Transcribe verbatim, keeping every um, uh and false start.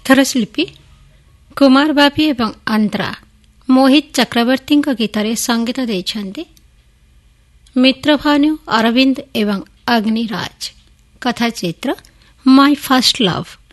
ଏଥର ଶିଳ୍ପୀ କୁମାର ବାପି ଏବଂ ଆନ୍ଦ୍ରା ମୋହିତ ଚକ୍ରବର୍ତ୍ତୀଙ୍କ ଗୀତରେ ସଙ୍ଗୀତ ଦେଇଛନ୍ତି ମିତ୍ରଭାନୁ ଅରବିନ୍ଦ ଏବଂ ଅଗ୍ନିରାଜ। କଥାଚିତ୍ର ମାଇ ଫାଷ୍ଟ ଲଭ୍।